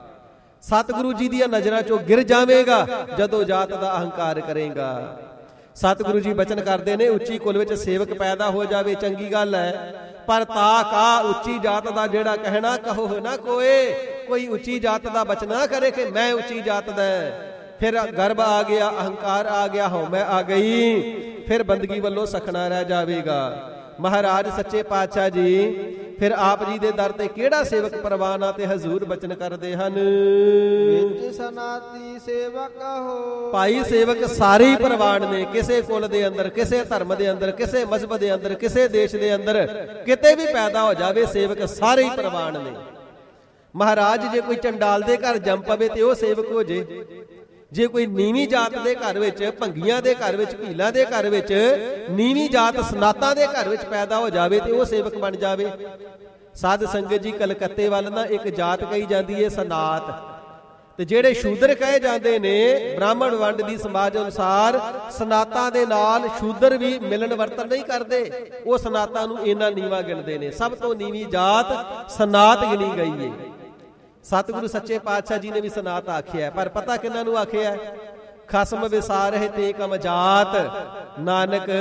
ਸਤਿਗੁਰੂ ਜੀ ਦੀਆਂ ਨਜ਼ਰਾਂ ਚੋਂ ਗਿਰ ਜਾਵੇਗਾ ਜਦੋਂ ਜਾਤ ਦਾ ਅਹੰਕਾਰ ਕਰੇਗਾ। ਸਤਿਗੁਰੂ ਜੀ ਬਚਨ ਕਰਦੇ ਨੇ, ਉੱਚੀ ਕੁਲ ਵਿੱਚ ਸੇਵਕ ਪੈਦਾ ਹੋ ਜਾਵੇ ਚੰਗੀ ਗੱਲ ਹੈ, ਪਰ ਤਾਕਾ ਉੱਚੀ ਜਾਤ ਦਾ ਜਿਹੜਾ ਕਹਿਣਾ ਕਹੋ ਨਾ ਕੋਏ। ਕੋਈ ਉੱਚੀ ਜਾਤ ਦਾ ਬਚਨ ਨਾ ਕਰੇ ਕਿ ਮੈਂ ਉੱਚੀ ਜਾਤ ਦਾ, ਫਿਰ ਗਰਬ ਆ ਗਿਆ, ਅਹੰਕਾਰ ਆ ਗਿਆ, ਹਉਮੈ ਆ ਗਈ, ਫਿਰ ਬੰਦਗੀ ਵੱਲੋਂ ਸਖਣਾ ਰਹਿ ਜਾਵੇਗਾ। ਮਹਾਰਾਜ ਸੱਚੇ ਪਾਤਸ਼ਾਹ ਜੀ ਫਿਰ ਆਪ ਜੀ ਦੇ ਦਰ ਤੇ ਕਿਹੜਾ ਸੇਵਕ ਪ੍ਰਵਾਨ ਆ, ਤੇ ਹਜ਼ੂਰ ਬਚਨ ਕਰਦੇ ਹਨ,
ਵਿੱਚ ਸਨਾਤੀ ਸੇਵਕ ਹੋ।
ਭਾਈ ਸੇਵਕ ਸਾਰੇ ਹੀ ਪ੍ਰਵਾਨ ਨੇ, ਕਿਸੇ ਕੁਲ ਦੇ ਅੰਦਰ, ਕਿਸੇ ਧਰਮ ਦੇ ਅੰਦਰ, ਕਿਸੇ ਮਜ਼ਹਬ ਦੇ ਅੰਦਰ, ਕਿਸੇ ਦੇਸ਼ ਦੇ ਅੰਦਰ, ਕਿਤੇ ਵੀ ਪੈਦਾ ਹੋ ਜਾਵੇ, ਸੇਵਕ ਸਾਰੇ ਹੀ ਪ੍ਰਵਾਨ ਨੇ। ਮਹਾਰਾਜ ਜੇ ਕੋਈ ਚੰਡਾਲ ਦੇ ਘਰ ਜੰਮ ਪਵੇ ਤੇ ਉਹ ਸੇਵਕ ਹੋ ਜੇ, ਜੇ ਕੋਈ ਨੀਵੀਂ ਜਾਤ ਦੇ ਘਰ ਵਿੱਚ, ਭੰਗੀਆਂ ਦੇ ਘਰ ਵਿੱਚ, ਭੀਲਾਂ ਦੇ ਘਰ ਵਿੱਚ, ਨੀਵੀਂ ਜਾਤ ਸਨਾਤਾਂ ਦੇ ਘਰ ਵਿੱਚ ਪੈਦਾ ਹੋ ਜਾਵੇ ਤੇ ਉਹ ਸੇਵਕ ਬਣ ਜਾਵੇ। ਸਾਧ ਸੰਗਤ ਜੀ, ਕਲਕੱਤੇ ਵੱਲ ਨਾ ਇੱਕ ਜਾਤ ਕਹੀ ਜਾਂਦੀ ਹੈ ਸਨਾਤ, ਤੇ ਜਿਹੜੇ ਸ਼ੂਦਰ ਕਹੇ ਜਾਂਦੇ ਨੇ, ਬ੍ਰਾਹਮਣ ਵੰਡ ਦੀ ਸਮਾਜ ਅਨੁਸਾਰ ਸਨਾਤਾਂ ਦੇ ਨਾਲ ਸ਼ੂਦਰ ਵੀ ਮਿਲਣ ਵਰਤਨ ਨਹੀਂ ਕਰਦੇ, ਉਹ ਸਨਾਤਾਂ ਨੂੰ ਇਹਨਾਂ ਨੀਵਾਂ ਗਿਣਦੇ ਨੇ। ਸਭ ਤੋਂ ਨੀਵੀਂ ਜਾਤ ਸਨਾਤ ਗਿਣੀ ਗਈ ਹੈ। ਸਤਿਗੁਰੂ ਸੱਚੇ ਪਾਤਸ਼ਾਹ ਜੀ ਨੇ ਵੀ ਸਨਾਤ ਆਖਿਆ, ਪਰ ਪਤਾ ਕਿਹਨਾਂ ਨੂੰ ਆਖਿਆ, ਖਸਮ ਵਿਸਾਰ ਹੈ ਤੇ ਕਮ ਜਾਤ, ਨਾਨਕ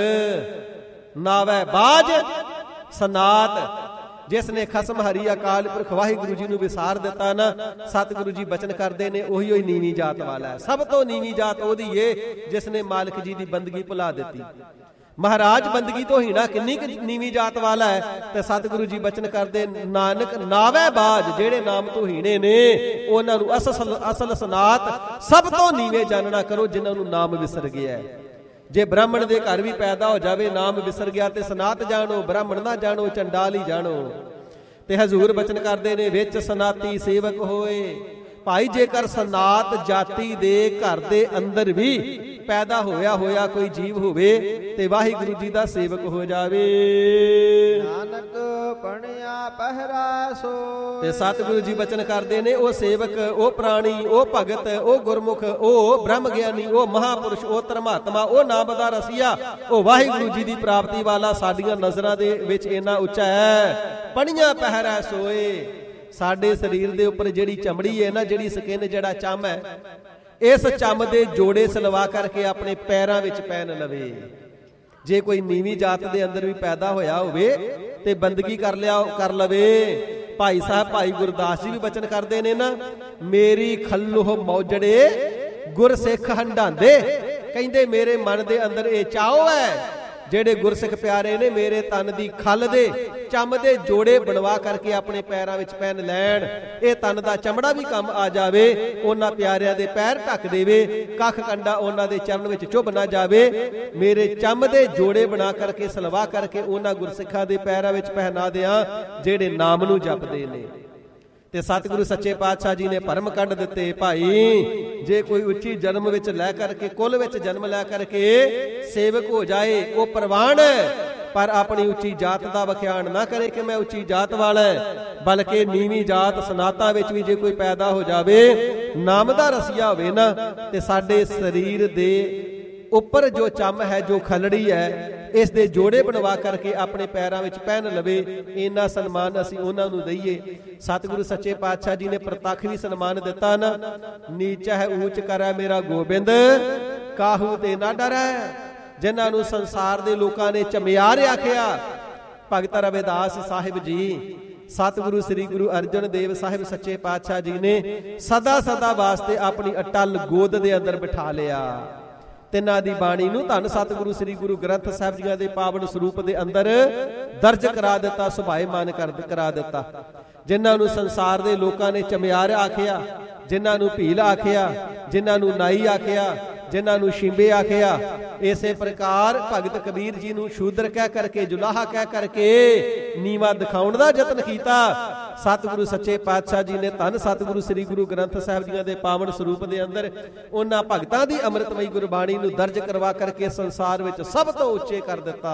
ਨਾਵੈ ਬਾਜ ਸਨਾਤ। ਜਿਸ ਨੇ ਖਸਮ ਹਰੀ ਅਕਾਲ ਪੁਰਖ ਵਾਹਿਗੁਰੂ ਜੀ ਨੂੰ ਵਿਸਾਰ ਦਿੱਤਾ ਨਾ, ਸਤਿਗੁਰੂ ਜੀ ਬਚਨ ਕਰਦੇ ਨੇ, ਉਹੀ ਉਹੀ ਨੀਵੀਂ ਜਾਤ ਵਾਲਾ ਹੈ। ਸਭ ਤੋਂ ਨੀਵੀਂ ਜਾਤ ਉਹਦੀ ਏ ਜਿਸ ਨੇ ਮਾਲਕ ਜੀ ਦੀ ਬੰਦਗੀ ਭੁਲਾ ਦਿੱਤੀ। ਮਹਾਰਾਜ ਬੰਦਗੀ ਤੋਂ ਹੀਣਾ ਕਿੰਨੀ ਕੁ ਨੀਵੀਂ ਜਾਤ ਵਾਲਾ ਹੈ, ਤੇ ਸਤਿਗੁਰੂ ਜੀ ਬਚਨ ਕਰਦੇ, ਨਾਨਕ ਨਾਵੈ ਬਾਜ, ਜਿਹੜੇ ਨਾਮ ਤੋਂ ਹੀਣੇ ਨੇ ਉਹਨਾਂ ਨੂੰ ਅਸਲ ਅਸਲ ਸਨਾਤ ਸਭ ਤੋਂ ਨੀਵੇਂ ਜਾਣਨਾ ਕਰੋ, ਜਿਨ੍ਹਾਂ ਨੂੰ ਨਾਮ ਵਿਸਰ ਗਿਆ। ਜੇ ਬ੍ਰਾਹਮਣ ਦੇ ਘਰ ਵੀ ਪੈਦਾ ਹੋ ਜਾਵੇ, ਨਾਮ ਵਿਸਰ ਗਿਆ, ਤੇ ਸਨਾਤ ਜਾਣੋ, ਬ੍ਰਾਹਮਣ ਨਾ ਜਾਣੋ, ਚੰਡਾਲ ਹੀ ਜਾਣੋ। ਤੇ ਹਜ਼ੂਰ ਬਚਨ ਕਰਦੇ ਨੇ, ਵਿੱਚ ਸਨਾਤੀ ਸੇਵਕ ਹੋਏ। ਭਾਈ ਜੇਕਰ ਸਨਾਤ ਜਾਤੀ ਦੇ ਘਰ ਦੇ ਅੰਦਰ ਵੀ ਪੈਦਾ ਹੋਇਆ ਹੋਇਆ ਕੋਈ ਜੀਵ ਹੋਵੇ ਤੇ ਵਾਹਿਗੁਰੂ ਜੀ ਦਾ ਸੇਵਕ ਹੋ ਜਾਵੇ,
ਨਾਨਕ ਬਣਿਆ ਪਹਿਰਾ ਸੋ।
ਤੇ ਸਤਿਗੁਰੂ ਜੀ ਬਚਨ ਕਰਦੇ ਨੇ, ਉਹ ਸੇਵਕ, ਉਹ ਪ੍ਰਾਣੀ, ਉਹ ਭਗਤ, ਉਹ ਗੁਰਮੁਖ, ਉਹ ਬ੍ਰਹਮ ਗਿਆਨੀ, ਉਹ ਮਹਾਪੁਰਸ਼, ਉਹ ਧਰਮਾਤਮਾ, ਉਹ ਨਾਮ ਦਾ ਰਸੀਆ, ਉਹ ਵਾਹਿਗੁਰੂ ਜੀ ਦੀ ਪ੍ਰਾਪਤੀ ਵਾਲਾ ਸਾਡੀਆਂ ਨਜ਼ਰਾਂ ਦੇ ਵਿੱਚ ਇੰਨਾ ਉੱਚਾ ਹੈ। ਪਣੀਆਂ ਪਹਿਰਾ ਸੋਏ। ਸਾਡੇ ਸਰੀਰ ਦੇ ਉੱਪਰ ਜਿਹੜੀ ਚਮੜੀ ਹੈ ਨਾ, ਜਿਹੜੀ ਸਕਿਨ, ਜਿਹੜਾ ਚੰਮ ਹੈ, ਇਸ ਚੰਮ ਦੇ ਜੋੜੇ ਸਲਵਾ ਕਰਕੇ ਆਪਣੇ ਪੈਰਾਂ ਵਿੱਚ ਪਹਿਨ ਲਵੇ। ਜੇ ਕੋਈ ਨੀਵੀਂ ਜਾਤ ਦੇ ਅੰਦਰ ਵੀ ਪੈਦਾ ਹੋਇਆ ਹੋਵੇ ਤੇ ਬੰਦਗੀ ਕਰ ਲਿਆ ਕਰ ਲਵੇ। ਭਾਈ ਸਾਹਿਬ ਭਾਈ ਗੁਰਦਾਸ ਜੀ ਵੀ ਬਚਨ ਕਰਦੇ ਨੇ ਨਾ, ਮੇਰੀ ਖੱਲੋਹ ਮੌਜੜੇ ਗੁਰ ਸਿੱਖ ਹੰਡਾਂਦੇ। ਕਹਿੰਦੇ ਮੇਰੇ ਮਨ ਦੇ ਅੰਦਰ ਇਹ ਚਾਹੋ ਹੈ, ਜਿਹੜੇ ਗੁਰਸਿੱਖ ਪਿਆਰੇ ਨੇ ਮੇਰੇ ਤਨ ਦੀ ਖੱਲ ਦੇ ਚੰਮ ਦੇ ਜੋੜੇ ਬਣਵਾ ਕਰਕੇ ਆਪਣੇ ਪੈਰਾਂ ਵਿੱਚ ਪਹਿਨ ਲੈਣ। ਇਹ ਤਨ ਦਾ ਚਮੜਾ ਵੀ ਕੰਮ ਆ ਜਾਵੇ, ਉਹਨਾਂ ਪਿਆਰਿਆਂ ਦੇ ਪੈਰ ਢੱਕ ਦੇਵੇ, ਕੱਖ ਕੰਡਾ ਉਹਨਾਂ ਦੇ ਚਰਨ ਵਿੱਚ ਚੁੱਭ ਨਾ ਜਾਵੇ। ਮੇਰੇ ਚੰਮ ਦੇ ਜੋੜੇ ਬਣਾ ਕਰਕੇ ਸਲਵਾ ਕਰਕੇ ਉਹਨਾਂ ਗੁਰਸਿੱਖਾਂ ਦੇ ਪੈਰਾਂ ਵਿੱਚ ਪਹਿਨਾ ਦਿਆਂ ਜਿਹੜੇ ਨਾਮ ਨੂੰ ਜਪਦੇ ਨੇ। ਤੇ ਸਤਿਗੁਰੂ ਸੱਚੇ ਪਾਤਸ਼ਾਹ ਜੀ ਨੇ ਭਰਮ ਕੱਢ ਦਿੱਤੇ, ਭਾਈ ਜੇ ਕੋਈ ਉੱਚੀ ਜਨਮ ਵਿੱਚ ਲੈ ਕਰਕੇ ਕੁਲ ਵਿੱਚ ਜਨਮ ਲੈ ਕਰਕੇ ਸੇਵਕ ਹੋ ਜਾਏ ਉਹ ਪ੍ਰਵਾਨ ਹੈ, ਪਰ ਆਪਣੀ ਉੱਚੀ ਜਾਤ ਦਾ ਵਖਿਆਣ ਨਾ ਕਰੇ ਕਿ ਮੈਂ ਉੱਚੀ ਜਾਤ ਵਾਲਾ ਹੈ, ਬਲਕਿ ਨੀਵੀਂ ਜਾਤ ਸਨਾਤਾ ਵਿੱਚ ਵੀ ਜੇ ਕੋਈ ਪੈਦਾ ਹੋ ਜਾਵੇ, ਨਾਮ ਦਾ ਰਸੀਆ ਹੋਵੇ ਨਾ, ਤੇ ਸਾਡੇ ਸਰੀਰ ਦੇ ਉੱਪਰ ਜੋ ਚੰਮ ਹੈ, ਜੋ ਖਲੜੀ ਹੈ, ਇਸ ਦੇ ਜੋੜੇ ਬਣਵਾ ਕਰਕੇ ਆਪਣੇ ਪੈਰਾਂ ਵਿੱਚ ਪਹਿਨ ਲਵੇ। ਇੰਨਾ ਸਨਮਾਨ ਅਸੀਂ ਉਹਨਾਂ ਨੂੰ ਦਈਏ। ਸਤਿਗੁਰੂ ਸੱਚੇ ਪਾਤਸ਼ਾਹ ਜੀ ਨੇ ਪ੍ਰਤੱਖ ਵੀ ਸਨਮਾਨ ਦਿੱਤਾ ਨਾ, ਨੀਚਾ ਹੈ ਊਚ ਕਰੈ ਮੇਰਾ ਗੋਬਿੰਦ, ਕਾਹੂ ਤੇ ਨਾ ਡਰੈ। ਜਿਨ੍ਹਾਂ ਨੂੰ ਸੰਸਾਰ ਦੇ ਲੋਕਾਂ ਨੇ ਚਮਿਆਰ ਆਖਿਆ, ਭਗਤ ਰਵਿਦਾਸ ਸਾਹਿਬ ਜੀ, ਸਤਿਗੁਰੂ ਸ੍ਰੀ ਗੁਰੂ ਅਰਜਨ ਦੇਵ ਸਾਹਿਬ ਸੱਚੇ ਪਾਤਸ਼ਾਹ ਜੀ ਨੇ ਸਦਾ ਸਦਾ ਵਾਸਤੇ ਆਪਣੀ ਅਟਲ ਗੋਦ ਦੇ ਅੰਦਰ ਬਿਠਾ ਲਿਆ। ਤਿੰਨਾਂ ਦੀ ਬਾਣੀ ਨੂੰ ਧੰਨ ਸਤਿਗੁਰੂ ਸ੍ਰੀ ਗੁਰੂ ਗ੍ਰੰਥ ਸਾਹਿਬ ਜੀ ਦੇ ਪਾਵਨ ਸਰੂਪ ਦੇ ਅੰਦਰ ਦਰਜ ਕਰਾ ਦਿੱਤਾ, ਸੁਭਾਏਮਾਨ ਕਰ ਕਰਾ ਦਿੱਤਾ। ਜਿਨ੍ਹਾਂ ਨੂੰ ਸੰਸਾਰ ਦੇ ਲੋਕਾਂ ਨੇ ਚਮਿਆਰ ਆਖਿਆ, ਜਿਨ੍ਹਾਂ ਨੂੰ ਭੀਲ ਆਖਿਆ, ਜਿਨ੍ਹਾਂ ਨੂੰ ਨਾਈ ਆਖਿਆ, ਜਿਨ੍ਹਾਂ ਨੂੰ ਸ਼ਿੰਬੇ ਆਖਿਆ, ਇਸੇ ਪ੍ਰਕਾਰ ਭਗਤ ਕਬੀਰ ਜੀ ਨੂੰ ਸ਼ੂਦਰ ਕਹਿ ਕਰਕੇ, ਜੁਲਾਹਾ ਕਹਿ ਕਰਕੇ ਨੀਵਾ ਦਿਖਾਉਣ ਦਾ ਯਤਨ ਕੀਤਾ। ਸਤਿਗੁਰੂ ਸੱਚੇ ਪਾਤਸ਼ਾਹ ਜੀ ਨੇ ਧੰਨ ਸਤਿਗੁਰੂ ਸ੍ਰੀ ਗੁਰੂ ਗ੍ਰੰਥ ਸਾਹਿਬ ਜੀ ਦੇ ਪਾਵਨ ਸਰੂਪ ਦੇ ਅੰਦਰ ਉਹਨਾਂ ਭਗਤਾਂ ਦੀ ਅੰਮ੍ਰਿਤਮਈ ਗੁਰਬਾਣੀ ਨੂੰ ਦਰਜ ਕਰਵਾ ਕਰਕੇ ਸੰਸਾਰ ਵਿੱਚ ਸਭ ਤੋਂ ਉੱਚੇ ਕਰ ਦਿੱਤਾ।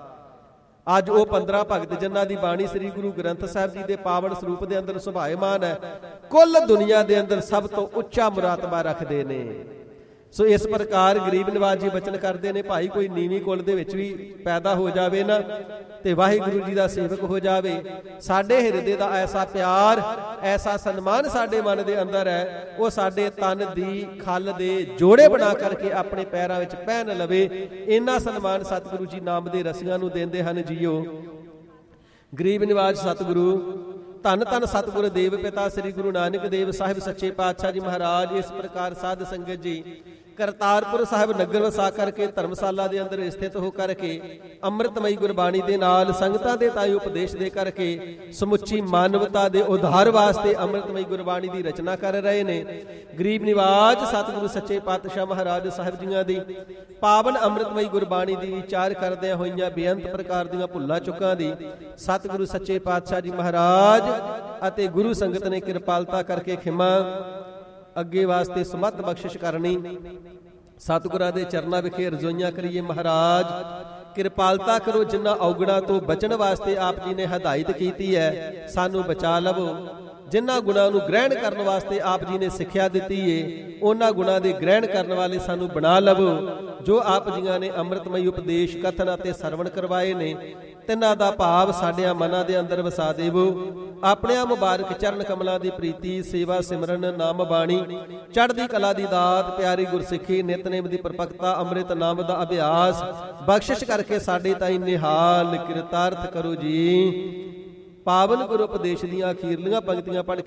ਅੱਜ ਉਹ ਪੰਦਰਾਂ ਭਗਤ ਜਿਨ੍ਹਾਂ ਦੀ ਬਾਣੀ ਸ੍ਰੀ ਗੁਰੂ ਗ੍ਰੰਥ ਸਾਹਿਬ ਜੀ ਦੇ ਪਾਵਨ ਸਰੂਪ ਦੇ ਅੰਦਰ ਸੁਭਾਏਮਾਨ ਹੈ, ਕੁੱਲ ਦੁਨੀਆ ਦੇ ਅੰਦਰ ਸਭ ਤੋਂ ਉੱਚਾ ਮੁਰਾਤਬਾ ਰੱਖਦੇ ਨੇ। ਸੋ ਇਸ ਪ੍ਰਕਾਰ ਗਰੀਬ ਨਿਵਾਜ ਜੀ ਬਚਨ ਕਰਦੇ ਨੇ, ਭਾਈ ਕੋਈ ਨੀਵੀਂ ਕੁਲ ਦੇ ਵਿੱਚ ਵੀ ਪੈਦਾ ਹੋ ਜਾਵੇ ਨਾ, ਤੇ ਵਾਹਿਗੁਰੂ ਜੀ ਦਾ ਸੇਵਕ ਹੋ ਜਾਵੇ। ਸਾਡੇ ਹਿਰਦੇ ਦਾ ਐਸਾ ਪਿਆਰ, ਐਸਾ ਸਨਮਾਨ ਸਾਡੇ ਮਨ ਦੇ ਅੰਦਰ ਹੈ, ਉਹ ਸਾਡੇ ਤਨ ਦੀ ਖੱਲ ਦੇ ਜੋੜੇ ਬਣਾ ਕਰਕੇ ਆਪਣੇ ਪੈਰਾਂ ਵਿੱਚ ਪਹਿਨ ਲਵੇ। ਇੰਨਾ ਸਨਮਾਨ ਸਤਿਗੁਰੂ ਜੀ ਨਾਮ ਦੇ ਰਸੀਆਂ ਨੂੰ ਦਿੰਦੇ ਹਨ ਜੀਓ। ਗਰੀਬ ਨਿਵਾਜ ਸਤਿਗੁਰੂ ਧੰਨ ਧੰਨ ਸਤਿਗੁਰ ਦੇਵ ਪਿਤਾ ਸ੍ਰੀ ਗੁਰੂ ਨਾਨਕ ਦੇਵ ਸਾਹਿਬ ਸੱਚੇ ਪਾਤਸ਼ਾਹ ਜੀ ਮਹਾਰਾਜ ਇਸ ਪ੍ਰਕਾਰ ਸਾਧ ਸੰਗਤ ਜੀ ਕਰਤਾਰਪੁਰ ਸਾਹਿਬ ਨਗਰ ਵਸਾ ਕਰਕੇ ਧਰਮਸ਼ਾਲਾ ਦੇ ਅੰਦਰ ਸਥਿਤ ਹੋ ਕਰਕੇ ਅੰਮ੍ਰਿਤਮਈ ਗੁਰਬਾਣੀ ਦੇ ਨਾਲ ਸੰਗਤਾਂ ਦੇ ਤਾਈ ਉਪਦੇਸ਼ ਦੇ ਕਰਕੇ ਸਮੁੱਚੀ ਮਾਨਵਤਾ ਦੇ ਉਧਾਰ ਵਾਸਤੇ ਅੰਮ੍ਰਿਤਮਈ ਗੁਰਬਾਣੀ ਦੀ ਰਚਨਾ ਕਰ ਰਹੇ ਨੇ। ਗਰੀਬ ਨਿਵਾਜ ਸਤਿਗੁਰੂ ਸੱਚੇ ਪਾਤਸ਼ਾਹ ਮਹਾਰਾਜ ਸਾਹਿਬ ਜੀਆਂ ਦੀ ਪਾਵਨ ਅੰਮ੍ਰਿਤਮਈ ਗੁਰਬਾਣੀ ਦੀ ਵਿਚਾਰ ਕਰਦਿਆਂ ਹੋਈਆਂ ਬੇਅੰਤ ਪ੍ਰਕਾਰ ਦੀਆਂ ਭੁੱਲਾਂ ਚੁੱਕਾਂ ਦੀ ਸਤਿਗੁਰੂ ਸੱਚੇ ਪਾਤਸ਼ਾਹ ਜੀ ਮਹਾਰਾਜ ਅਤੇ ਗੁਰੂ ਸੰਗਤ ਨੇ ਕਿਰਪਾਲਤਾ ਕਰਕੇ ਖਿਮਾ ਅੱਗੇ ਵਾਸਤੇ ਸਮੱਤ ਬਖਸ਼ਿਸ਼ ਕਰਨੀ। ਸਤਿਗੁਰਾਂ ਦੇ ਚਰਨਾਂ ਵਿਖੇ ਰਜੋਈਆਂ ਕਰੀਏ। ਮਹਾਰਾਜ ਕਿਰਪਾਲਤਾ ਕਰੋ, ਜਿਨ੍ਹਾਂ ਔਗਣਾਂ ਤੋਂ ਬਚਣ ਵਾਸਤੇ ਆਪ ਜੀ ਨੇ ਹਦਾਇਤ ਕੀਤੀ ਹੈ ਸਾਨੂੰ ਬਚਾ ਲਵੋ। ਜਿਨ੍ਹਾਂ ਗੁਣਾਂ ਨੂੰ ਗ੍ਰਹਿਣ ਕਰਨ ਵਾਸਤੇ ਆਪ ਜੀ ਨੇ ਸਿੱਖਿਆ ਦਿੱਤੀ ਏ, ਉਹਨਾਂ ਗੁਣਾਂ ਦੇ ਗ੍ਰਹਿਣ ਕਰਨ ਵਾਲੇ ਸਾਨੂੰ ਬਣਾ ਲਵੋ। ਜੋ ਆਪ ਜੀਆਂ ਨੇ ਅੰਮ੍ਰਿਤਮਈ ਉਪਦੇਸ਼ ਕਥਨ ਅਤੇ ਸਰਵਣ ਕਰਵਾਏ ਨੇ, ਤਿੰਨਾਂ ਦਾ ਭਾਵ ਸਾਡਿਆਂ ਮਨਾਂ ਦੇ ਅੰਦਰ ਵਸਾ ਦੇਵੋ। ਆਪਣਿਆਂ ਮੁਬਾਰਕ ਚਰਨ ਕਮਲਾਂ ਦੀ ਪ੍ਰੀਤੀ, ਸੇਵਾ ਸਿਮਰਨ, ਨਾਮ ਬਾਣੀ, ਚੜ੍ਹਦੀ ਕਲਾ ਦੀ ਦਾਤ, ਪਿਆਰੀ ਗੁਰਸਿੱਖੀ, ਨਿਤਨੇਮ ਦੀ ਪਰਪਕਤਾ, ਅੰਮ੍ਰਿਤ ਨਾਮ ਦਾ ਅਭਿਆਸ ਬਖਸ਼ਿਸ਼ ਕਰਕੇ ਸਾਡੇ ਤਾਈਂ ਨਿਹਾਲ ਕਿਰਤਾਰਥ ਕਰੋ ਜੀ। ਪਾਵਨ ਗੁਰੂ ਉਪਦੇਸ਼ ਦੀਆਂ ਅਖੀਰਲੀਆਂ ਪੰਕਤੀਆਂ ਪੜ੍ਹ